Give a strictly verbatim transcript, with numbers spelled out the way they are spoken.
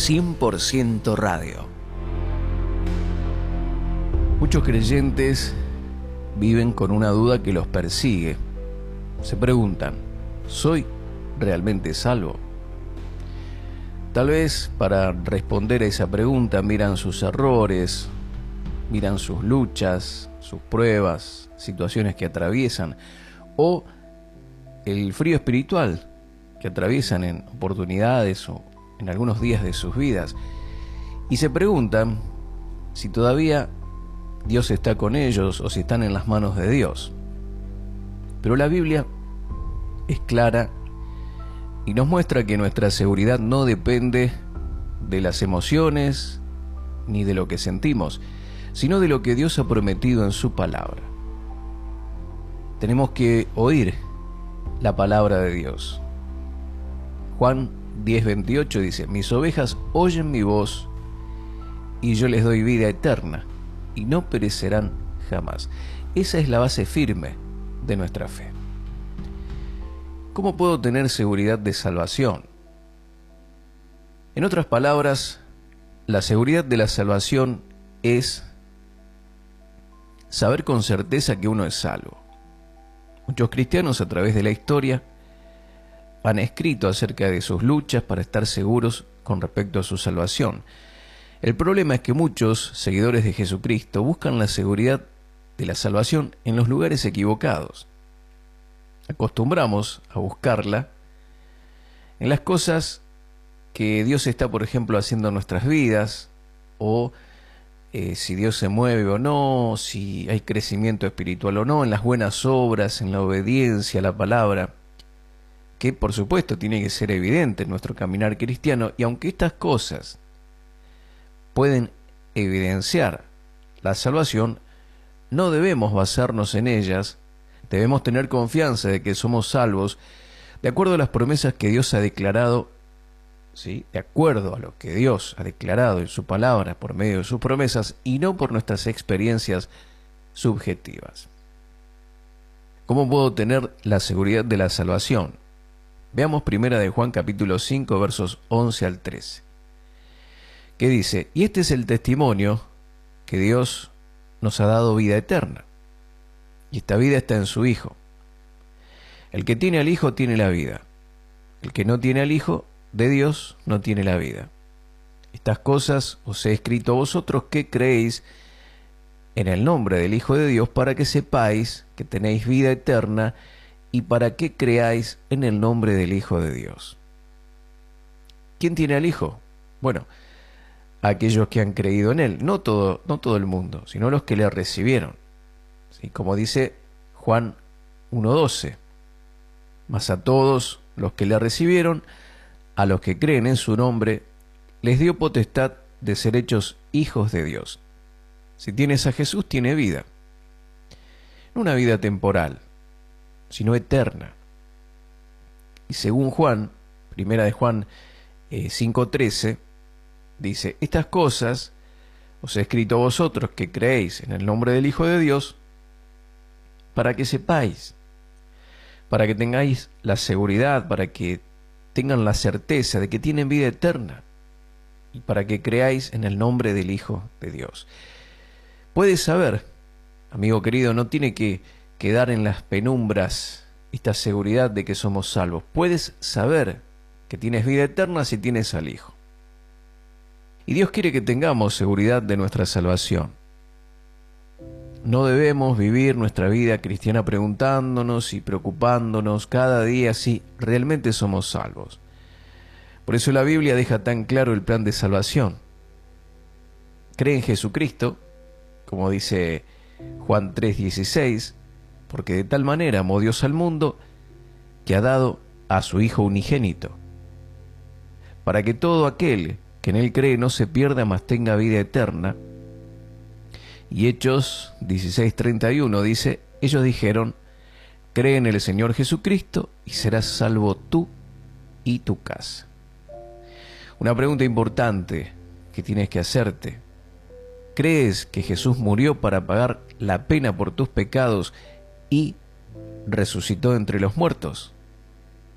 cien por ciento Radio. Muchos creyentes viven con una duda que los persigue. Se preguntan, ¿soy realmente salvo? Tal vez para responder a esa pregunta miran sus errores, miran sus luchas, sus pruebas, situaciones que atraviesan, o el frío espiritual que atraviesan en oportunidades o en algunos días de sus vidas, y se preguntan si todavía Dios está con ellos o si están en las manos de Dios. Pero la Biblia es clara y nos muestra que nuestra seguridad no depende de las emociones ni de lo que sentimos, sino de lo que Dios ha prometido en su palabra. Tenemos que oír la palabra de Dios. Juan diez veintiocho dice: mis ovejas oyen mi voz y yo les doy vida eterna y no perecerán jamás. Esa es la base firme de nuestra fe. ¿Cómo puedo tener seguridad de salvación? En otras palabras, la seguridad de la salvación es saber con certeza que uno es salvo. Muchos cristianos a través de la historia han escrito acerca de sus luchas para estar seguros con respecto a su salvación. El problema es que muchos seguidores de Jesucristo buscan la seguridad de la salvación en los lugares equivocados. Acostumbramos a buscarla en las cosas que Dios está, por ejemplo, haciendo en nuestras vidas, o eh, si Dios se mueve o no, si hay crecimiento espiritual o no, en las buenas obras, en la obediencia a la palabra, que por supuesto tiene que ser evidente en nuestro caminar cristiano, y aunque estas cosas pueden evidenciar la salvación, no debemos basarnos en ellas. Debemos tener confianza de que somos salvos de acuerdo a las promesas que Dios ha declarado, ¿sí? De acuerdo a lo que Dios ha declarado en su palabra por medio de sus promesas, y no por nuestras experiencias subjetivas. ¿Cómo puedo tener la seguridad de la salvación? Veamos primera de Juan capítulo cinco versos once al trece, que dice: y este es el testimonio que Dios nos ha dado vida eterna, y esta vida está en su Hijo. El que tiene al Hijo tiene la vida. El que no tiene al Hijo de Dios no tiene la vida. Estas cosas os he escrito a vosotros que creéis en el nombre del Hijo de Dios, para que sepáis que tenéis vida eterna, y para que creáis en el nombre del Hijo de Dios. ¿Quién tiene al Hijo? Bueno, aquellos que han creído en Él. No todo, no todo el mundo, sino los que le recibieron. ¿Sí? Como dice Juan uno doce: mas a todos los que le recibieron, a los que creen en su nombre, les dio potestad de ser hechos hijos de Dios. Si tienes a Jesús, tiene vida. No una vida temporal, sino eterna. Y según Juan, primera de Juan eh, cinco trece, dice: estas cosas os he escrito a vosotros que creéis en el nombre del Hijo de Dios, para que sepáis, para que tengáis la seguridad, para que tengan la certeza de que tienen vida eterna, y para que creáis en el nombre del Hijo de Dios. Puedes saber, amigo querido, no tiene que quedar en las penumbras esta seguridad de que somos salvos. Puedes saber que tienes vida eterna si tienes al Hijo. Y Dios quiere que tengamos seguridad de nuestra salvación. No debemos vivir nuestra vida cristiana preguntándonos y preocupándonos cada día si realmente somos salvos. Por eso la Biblia deja tan claro el plan de salvación. Cree en Jesucristo, como dice Juan tres dieciséis, porque de tal manera amó Dios al mundo que ha dado a su Hijo unigénito, para que todo aquel que en Él cree no se pierda, mas tenga vida eterna. Y Hechos dieciséis treinta y uno dice: ellos dijeron: cree en el Señor Jesucristo y serás salvo tú y tu casa. Una pregunta importante que tienes que hacerte: ¿crees que Jesús murió para pagar la pena por tus pecados y resucitó entre los muertos?